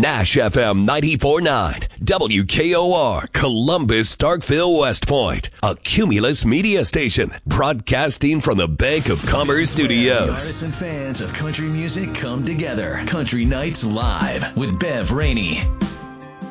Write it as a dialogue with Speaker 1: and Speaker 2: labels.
Speaker 1: Nash FM 94.9, WKOR, Columbus, Starkville, West Point, a Cumulus media station, broadcasting from the Bank of Commerce Studios.
Speaker 2: Artists and fans of country music come together. Country Nights Live with Bev Rainey.